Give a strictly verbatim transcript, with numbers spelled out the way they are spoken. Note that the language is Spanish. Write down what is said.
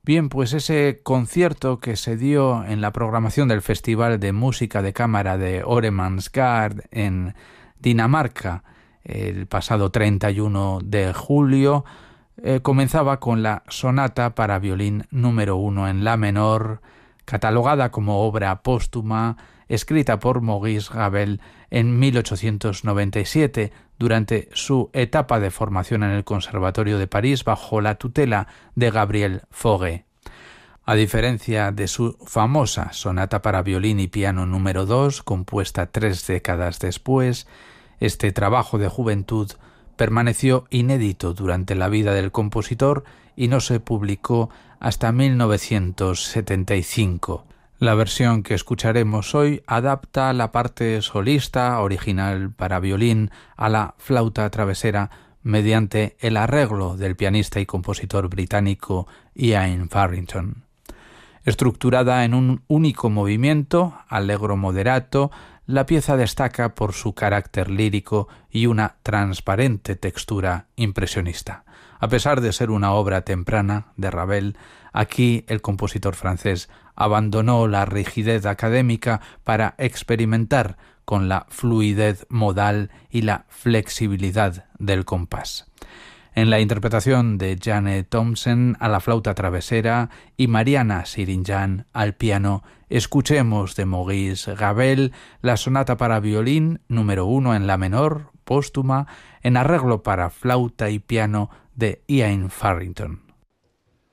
Bien, pues ese concierto que se dio en la programación del Festival de Música de Cámara de Oremandsgard en Dinamarca el pasado treinta y uno de julio, eh, comenzaba con la sonata para violín número uno en la menor, catalogada como obra póstuma, escrita por Maurice Ravel en mil ochocientos noventa y siete, durante su etapa de formación en el Conservatorio de París bajo la tutela de Gabriel Fauré. A diferencia de su famosa sonata para violín y piano número dos, compuesta tres décadas después, este trabajo de juventud permaneció inédito durante la vida del compositor y no se publicó hasta mil novecientos setenta y cinco. La versión que escucharemos hoy adapta la parte solista original para violín a la flauta travesera mediante el arreglo del pianista y compositor británico Ian Farrington. Estructurada en un único movimiento, allegro moderato, la pieza destaca por su carácter lírico y una transparente textura impresionista. A pesar de ser una obra temprana de Ravel, aquí el compositor francés abandonó la rigidez académica para experimentar con la fluidez modal y la flexibilidad del compás. En la interpretación de Janne Thomsen a la flauta travesera y Mariana Sirinjan al piano, escuchemos de Maurice Ravel la sonata para violín número uno en la menor, póstuma, en arreglo para flauta y piano de Ian Farrington.